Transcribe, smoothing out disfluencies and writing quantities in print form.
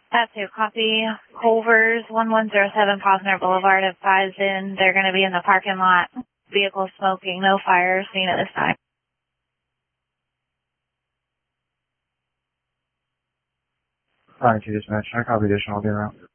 That's who. Copy. Culver's 1107 Posner Boulevard have 5s in. They're going to be in the parking lot. Vehicle smoking. No fire seen at this time. Alright, you dispatch. I copy additional. I'll be around.